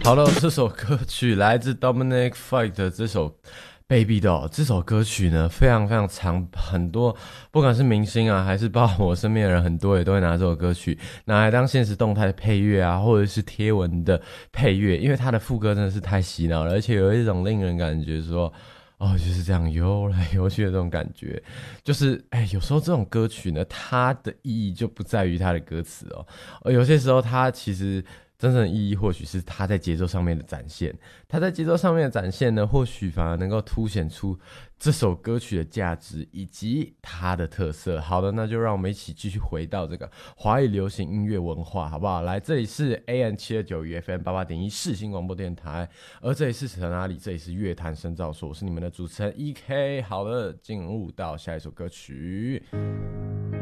好了，这首歌曲来自 Dominic Fike 的这首Baby Doll 这首歌曲呢，非常非常长，很多不管是明星啊，还是包括我身边的人，很多也都会拿这首歌曲拿来当现实动态的配乐啊，或者是贴文的配乐，因为它的副歌真的是太洗脑了，而且有一种令人感觉说，哦，就是这样游来游去的这种感觉，就是有时候这种歌曲呢，它的意义就不在于它的歌词哦，有些时候它其实真正的意义或许是它在节奏上面的展现，它在节奏上面的展现呢，或许反而能够凸显出这首歌曲的价值以及它的特色。好的，那就让我们一起继续回到这个华语流行音乐文化，好不好？来，这里是 AM729 与 FM88.1世新广播电台，而这里是扯哪里？这里是乐坛深造所，我是你们的主持人 EK。好了，进入到下一首歌曲。